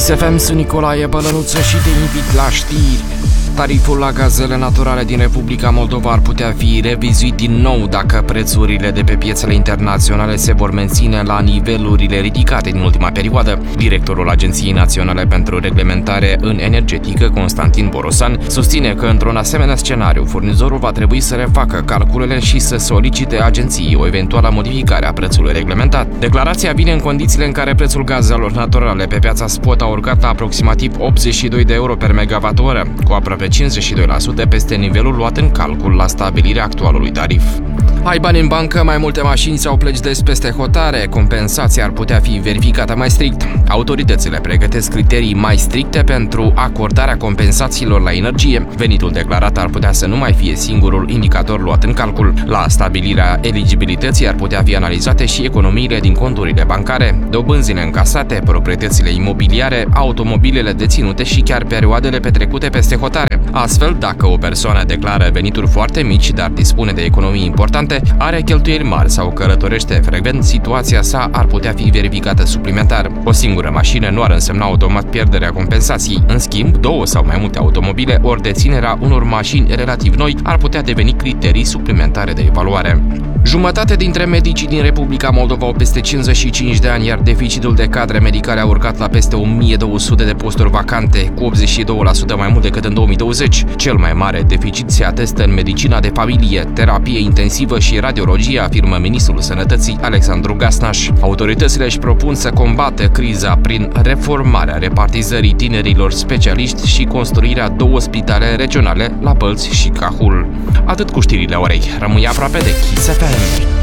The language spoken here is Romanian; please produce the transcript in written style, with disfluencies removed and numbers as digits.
Kiss FM, sunt Nicolae Bălănuță și te invit la știri. Tariful la gazele naturale din Republica Moldova ar putea fi revizuit din nou dacă prețurile de pe piețele internaționale se vor menține la nivelurile ridicate din ultima perioadă. Directorul Agenției Naționale pentru Reglementare în Energetică, Constantin Borosan, susține că într-un asemenea scenariu, furnizorul va trebui să refacă calculele și să solicite agenției o eventuală modificare a prețului reglementat. Declarația vine în condițiile în care prețul gazelor naturale pe piața spot a urcat la aproximativ 82 de euro per megawattoră, cu aproape 52% peste nivelul luat în calcul la stabilirea actualului tarif. Ai bani în bancă, mai multe mașini sau pleci des peste hotare, compensația ar putea fi verificată mai strict. Autoritățile pregătesc criterii mai stricte pentru acordarea compensațiilor la energie. Venitul declarat ar putea să nu mai fie singurul indicator luat în calcul. La stabilirea eligibilității ar putea fi analizate și economiile din conturile bancare, dobânzile încasate, proprietățile imobiliare, automobilele deținute și chiar perioadele petrecute peste hotare. Astfel, dacă o persoană declară venituri foarte mici, dar dispune de economii importante, are cheltuieli mari sau călătorește frecvent, situația sa ar putea fi verificată suplimentar. O singură mașină nu ar însemna automat pierderea compensației. În schimb, două sau mai multe automobile ori deținerea unor mașini relativ noi ar putea deveni criterii suplimentare de evaluare. Jumătate dintre medicii din Republica Moldova au peste 55 de ani, iar deficitul de cadre medicale a urcat la peste 1200 de posturi vacante, cu 82% mai mult decât în 2020. Cel mai mare deficit se atestă în medicina de familie, terapie intensivă și radiologie, afirmă ministrul Sănătății Alexandru Gasnaș. Autoritățile își propun să combată criza prin reformarea repartizării tinerilor specialiști și construirea 2 spitale regionale la Bălți și Cahul. Atât cu știrile orei. Rămâi aproape de Kiss FM.